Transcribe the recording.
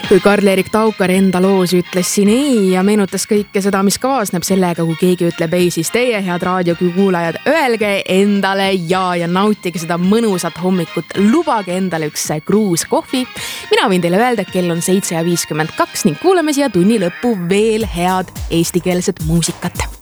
Kui Karl-Erik Taukar enda loos ütles siin ei ja meenutas kõike seda, mis kaasneb sellega, kui keegi ütleb ei, siis teie, head raadiokuulajad, öelge endale ja nautige seda mõnusat hommikut. Lubage endale üks kruus kohvi. Mina võin teile öelda, et kell on 7:52 ning kuulame siia tunni lõppu veel head eestikeelset muusikat.